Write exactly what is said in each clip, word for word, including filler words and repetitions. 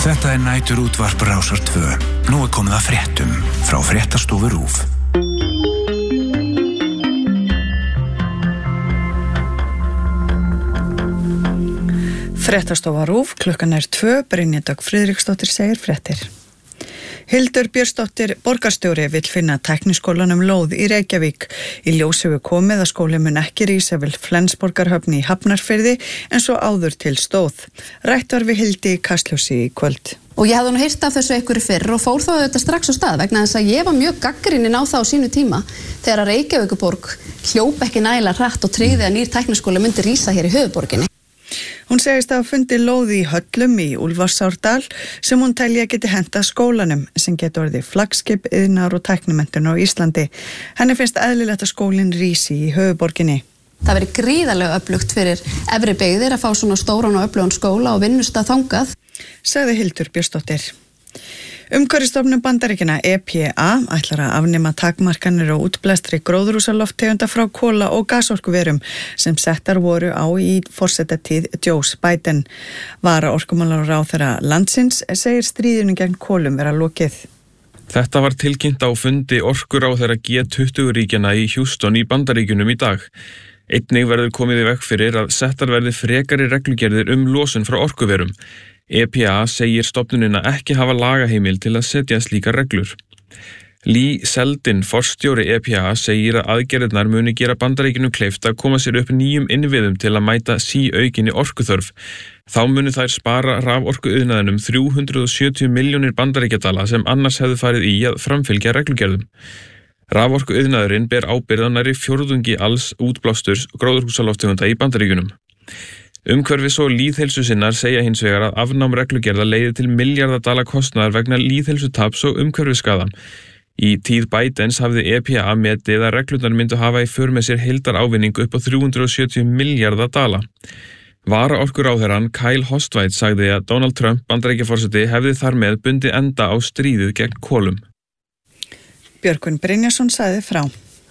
Þetta er næturútvarp Rásar tvö. Nú er komið að fréttum frá fréttastofu RÚV. Fréttastofa RÚV, klukkan er tvö, Brynja Dögg Friðriksdóttir segir fréttir. Hildur Björnsdóttir borgarstjóri vill finna tækniskólanum lóð í Reykjavík. Í ljós hefur komið að skóli mun ekki rísa við Flensborgarhöfn í Hafnarfirði en svo áður til stóð. Rætt var við Hildi í Kastljósi í kvöld. Og ég hafði nú heyrt af þessu einhverju fyrr og fór þá þetta strax á stað vegna þess að ég var mjög gagnrýnin á það á sínu tíma þegar að Reykjavíkurborg hljóp ekki nægilega hratt og tryggði að nýr tækniskóli myndi rísa hér í höfuðborginni. Hún segist að hafa fundið lóði í Höllum í Úlfarsárdal sem hún telja geti hentað skólanum sem getur orðið flaggskip, iðnar og tæknimenntun á Íslandi. Henni finnst eðlilegt að skólinn rísi í höfuðborginni. Það verið gríðarlega öflugt fyrir efri byggðir að fá svona stóran og öflugan skóla og vinnustað þangað, sagði Hildur Björnsdóttir. Umhverfisstofnun Bandaríkjanna E P A ætlar að afnema takmarkanir og útblæstri gróðurhúsalofttegunda frá kola- og gasorkuverum sem settar voru á í forsetatíð Joe Biden. Varaorkumálaráðherra landsins segir stríðinu gegn kolum vera lokið. Þetta var tilkynnt á fundi orkuráðherra G tuttugu ríkjanna í Houston í Bandaríkjunum í dag. Einnig verður komið í veg fyrir að settar verði frekari reglugerðir um losun frá orkuverum. E P A segir stofnunina ekki hafa lagaheimil til að setja slíkar reglur. Lee Zeldin, forstjóri E P A, segir að aðgerðirnar muni gera Bandaríkjunum kleift að koma sér upp nýjum innviðum til að mæta síaukinni orkuþörf. Þá muni þær spara raforkuiðnaðinum þrjú hundruð sjötíu milljónir bandaríkjadala sem annars hefðu farið í að framfylgja reglugerðum. Raforkuiðnaðurinn ber ábyrgð á nærri fjórðungi alls útblásturs gróðurhúsalofttegunda í Bandaríkjunum. Umhverfis- og lýðheilsusinnar segja hins vegar að afnám reglugerða leiði til milljarðadala kostnaðar vegna lýðheilsutaps og umhverfisskaða. Í tíð Bidens hafði E P A metið að reglurnar myndu hafa í för með sér heildarávinningu upp á þrjú hundruð sjötíu milljarða dala. Varaorkuráðherrann Kyle Hostweit sagði að Donald Trump, Bandaríkjaforseti, hefði þar með bundið enda á stríðið gegn kolum. Björgvin Brynjarsson sagði frá.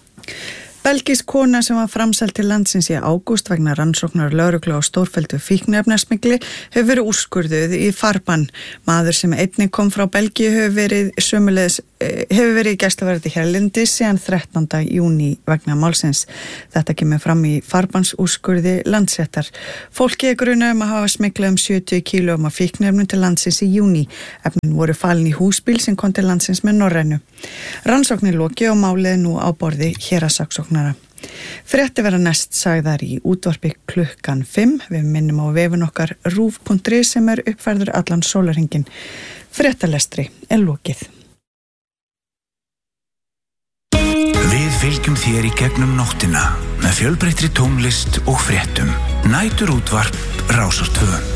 Belgísk kona sem var framseld til landsins í ágúst vegna rannsóknar lögreglu á stórfelldu fíkniefnasmygli hefur verið úrskurðuð í farbann. Maður sem einnig kom frá Belgíu hefur verið sömuleiðis hefur verið í gæsluvarðhaldi hérlendis síðan þrettánda júní vegna málsins. Þetta kemur fram í farbannsúrskurði Landsréttar. Fólki er grunað um að hafa smyglað um sjötíu kílóum af fíkniefnum til landsins í júní. Efnin voru falin í húsbíl sem kom til landsins með Norrænu. Rannsóknin loki og málið nú á borði héraðssaksóknara. Frétti vera næst sagðar í útvarpi klukkan fimm. Við minnum á vefun okkar rúv punktur is sem er uppfærður allan sólarhringinn. Fréttalestri er lokið. Við fylgjum þér í gegnum nóttina með fjölbreyttri tónlist og fréttum. Næturútvarp Rásar tvö.